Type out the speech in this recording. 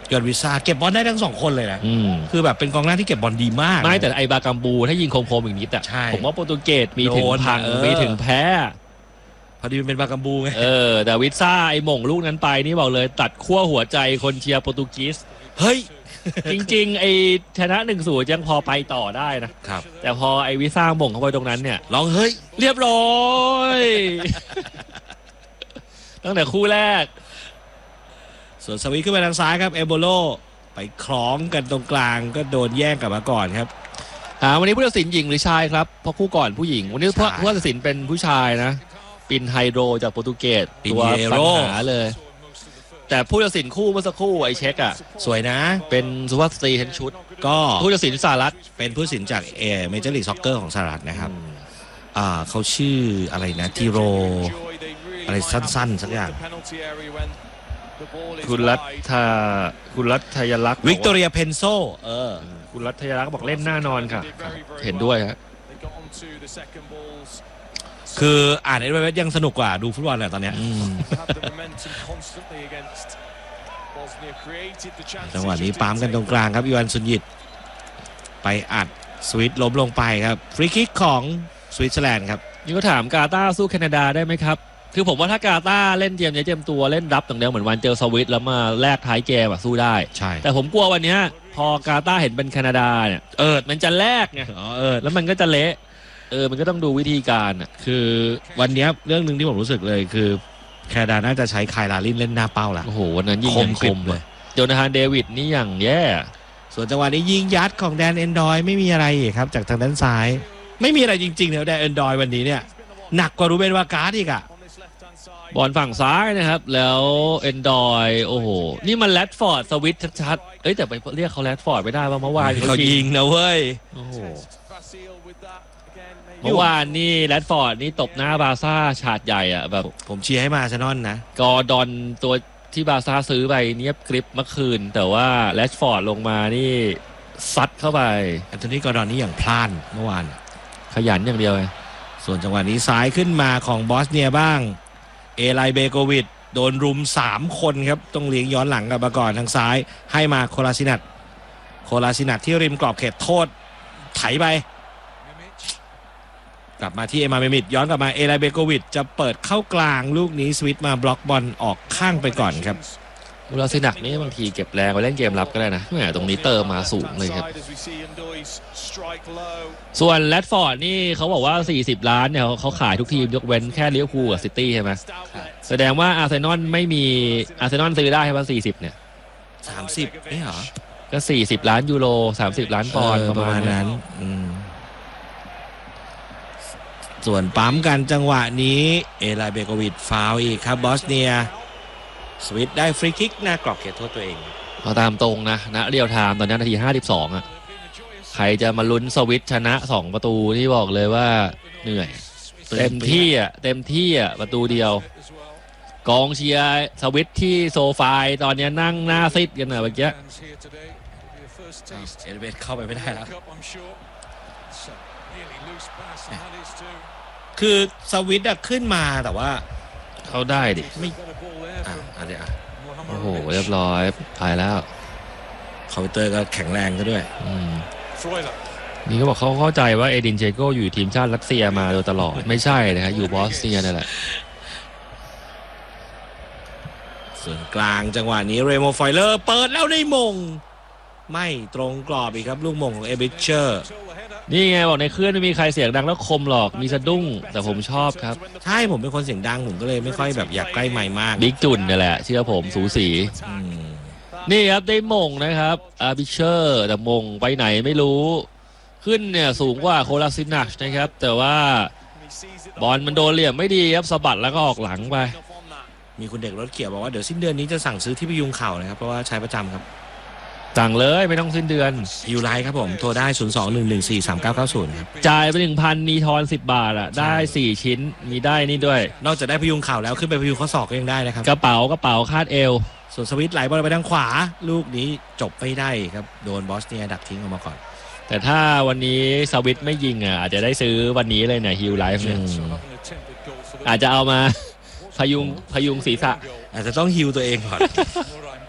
ยอดวิซ่าเก็บบอลได้ทั้ง2คนเลยนะคือแบบเป็นกองหน้าที่เก็บบอลดีมากไม่แต่ไอบากัมบูถ้ายิงคมๆอีกนิดอ่ะผมว่าโปรตุเกสมีถึงพังมีถึงแพ้พอดีมันเป็นบากัมบูไงแต่วิซ่าไอหม่งลูกนั้นไปนี่บอกเลยตัดขั้วหัวใจคนเชียร์โปรตุเกสเฮ้ยจริงๆไอชนะ1-0ยังพอไปต่อได้นะครับแต่พอไอวิซ่าหม่งเข้าไปตรงนั้นเนี่ยร้องเฮ้ยเรียบร้อยตั้งแต่คู่แรกส่วนสวิตขึ้นไปทางซ้ายครับเอโบโลไปคล้องกันตรงกลางก็โดนแย่งกลับมาก่อนครับวันนี้ผู้ตัดสินหญิงหรือชายครับเพราะคู่ก่อนผู้หญิงวันนี้ผู้ตัดสินเป็นผู้ชายนะปินไฮโดรจากโปรตุเกสตัวปัญหาเลยแต่ผู้ตัดสินคู่เมื่อสักครู่ไอเช็คอ่ะสวยนะเป็นสุภาพสตรีทั้งชุดก็ผู้ตัดสินสหรัฐเป็นผู้ตัดสินจากเมเจอร์ลีกซ็อกเกอร์ของสหรัฐนะครับเขาชื่ออะไรนะทีโรอะไรสั้นๆสักอย่างคุณรัฐยลักษณ์วิกตอเรียเพนโซคุณรัฐยลักษณ์บอกเล่นหน้านอนค่ะเห็นด้วยฮะคืออ่านเว็บยังสนุกกว่าดูฟุตบอลแหละตอนเนี้ยจังหวะนี้ปั๊มกันตรงกลางครับอีวานซุนยิตไปอัดสวิตล้มลงไปครับฟรีคิกของสวิตเซอร์แลนด์ครับนี่ก็ถามกาตาร์สู้แคนาดาได้ไหมครับคือผมว่าถ้ากาตาร์เล่นเตรียมตัวเล่นรับอย่างเดียวเหมือนวันเจอสวิตแล้วมาแลกท้ายเกมสู้ได้ใช่แต่ผมกลัววันนี้พอกาตาร์เห็นเป็นแคนาดาเนี่ยมันจะแลกไงแล้วมันก็จะเละมันก็ต้องดูวิธีการคือวันนี้เรื่องนึงที่ผมรู้สึกเลยคือแคนาดาน่าจะใช้คายลาลินเล่นหน้าเป้าละโอ้โหวันนั้นยิงคมเลยโจนาธานเดวิดนี่อย่างแย่ส่วนจังหวะนี้ยิงยัดของแดนเอนดอยไม่มีอะไรครับจากทางด้านซ้ายไม่มีอะไรจริงๆเนี่ยแดนเอนดอยวันนี้เนี่ยหนักกว่ารูเบนวาการ์ดอีกบอลฝั่งซ้ายนะครับแล้วเอนดอยโอ้โหนี่มันแรดฟอร์ดสวิตชัดๆแต่ไปเรียกเขาแรดฟอร์ดไม่ได้ว่าเมื่อวานเขายิงนะเว้ยโอ้โหเมื่อวานนี่แรดฟอร์ดนี่ตบหน้าบาซ่าฉาดใหญ่แบบผมเชียร์ให้มาอาร์เซนอลนะกอร์ดอนตัวที่บาซ่าซื้อไปเนียบกริปเมื่อคืนแต่ว่าแรดฟอร์ดลงมานี่ซัดเข้าไปอันโทนี่กอร์ดอนนี่อย่างพลาดเมื่อวานขยันอย่างเดียวเลยส่วนจังหวะนี้ซ้ายขึ้นมาของบอสเนียบ้างเอไลเบโกวิดโดนรุม3คนครับต้องเลี้ยงย้อนหลังกลับมาก่อนทางซ้ายให้มาโคลาซินัทที่ริมกรอบเขตโทษไถไปกลับมาที่เอมาเมมิดย้อนกลับมาเอไลเบโกวิดจะเปิดเข้ากลางลูกนี้สวิตมาบล็อกบอลออกข้างไปก่อนครับโคลาซินัทนี่บางทีเก็บแรงไปเล่นเกมรับก็ได้นะแหมตรงนี้เติมมาสูงเลยครับส่วนแรดฟอร์ดนี่เขาบอกว่า40 ล้านเนี่ยเขาขายทุกทีมยกเว้นแค่ลิเวอร์พูลกับซิตี้ใช่ไหมแสดงว่าอาร์เซนอลไม่มีอาร์เซนอลซื้อได้ใช่ไหม40เนี่ย 30นี่เหรอก็40 ล้านยูโร30 ล้านปอนด์ประมาณนั้นส่วนปั๊มกันจังหวะนี้เอไลเบโกวิดฟาวล์อีกครับบอสเนียสวิตได้ฟรีคิกหน้ากรอบเขตโทษตัวเองเอาตามตรงนะเรียลไทม์ตอนนี้นาที52ใครจะมาลุ้นสวิตชนะ2ประตูที่บอกเลยว่าเหนื่อยเต็มที่ประตูเดียวกองเชียร์สวิตที่โซฟายตอนนี้นั่งหน้าซิดกันเมื่อกี้เอเบสเข้าไปไม่ได้แล้วคือสวิตขึ้นมาแต่ว่าเขาได้ดิไม่โอ้โหเรียบร้อยไปแล้วคอมพิวเตอร์ก็แข็งแรงก็ด้วยนี่ก็บอกเขาเข้าใจว่าเอดินเจโก้อยู่ทีมชาติรัสเซียมาโดยตลอดไม่ใช่นะครับอยู่บอสเนียนั่นแหละส่วนกลางจังหวะนี้เรโมไฟเลอร์เปิดแล้วได้มงไม่ตรงกรอบอีกครับลูกมงของเอบิเชอร์นี่ไงบอกในเครื่องไม่มีใครเสียงดังแล้วคมหรอกมีสะดุ้งแต่ผมชอบครับใช่ผมเป็นคนเสียงดังผมก็เลยไม่ค่อยแบบอยากใกล้ไมค์มากบิ๊กจุนนี่แหละเชื่อผมสูสีนี่ครับได้มงนะครับอาร์บิเชอร์แต่มงไปไหนไม่รู้ขึ้นเนี่ยสูงกว่าโคลาซินัชนะครับแต่ว่าบอลมันโดนเหลี่ยมไม่ดีครับสะบัดแล้วก็ออกหลังไปมีคุณเด็กรถเขียวบอกว่าเดี๋ยวสิ้นเดือนนี้จะสั่งซื้อที่พยุงเข่านะครับเพราะว่าใช้ประจำครับสั่งเลยไม่ต้องสิ้นเดือนยูไลครับผมโทรได้ 02-114-3990 ครับจ่ายไป 1,000 มีทอน10 บาทได้4ชิ้นมีได้นี่ด้วยนอกจากได้พยุงเข่าแล้วขึ้นไปพยุงข้อศอกก็ยังได้นะครับกระเป๋าคาดเอวส่วนสวิตไหลบอลไปทางขวาลูกนี้จบไม่ได้ครับโดนบอสเนียดักทิ้งออกมาก่อนแต่ถ้าวันนี้สวิตไม่ยิงอาจจะได้ซื้อวันนี้เลยนะฮิวไลฟ์เนี่ยอาจจะเอามาพยุงศีรษะอาจจะต้องฮิวตัวเองก่อน